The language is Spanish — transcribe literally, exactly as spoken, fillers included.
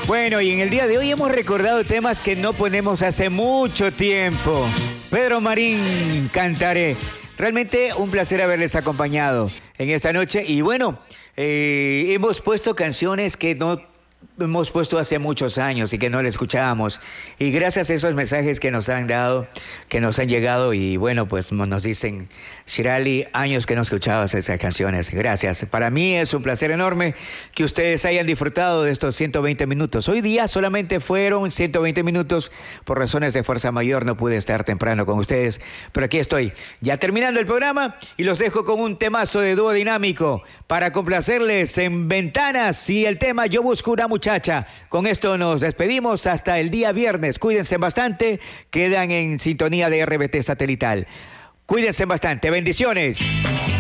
Bueno, y en el día de hoy hemos recordado temas que no ponemos hace mucho tiempo. Pedro Marín, Cantaré. Realmente un placer haberles acompañado en esta noche. Y bueno, eh, hemos puesto canciones que no hemos puesto hace muchos años y que no le escuchábamos. Y gracias a esos mensajes que nos han dado, que nos han llegado, y bueno, pues nos dicen, Shirali, años que no escuchabas esas canciones. Gracias. Para mí es un placer enorme que ustedes hayan disfrutado de estos ciento veinte minutos. Hoy día solamente fueron ciento veinte minutos. Por razones de fuerza mayor no pude estar temprano con ustedes, pero aquí estoy, ya terminando el programa, y los dejo con un temazo de dúo dinámico para complacerles en Ventanas y el tema Yo Busco Una Muchacha. Con esto nos despedimos hasta el día viernes. Cuídense bastante, quedan en sintonía de R B T Satelital. Cuídense bastante, bendiciones.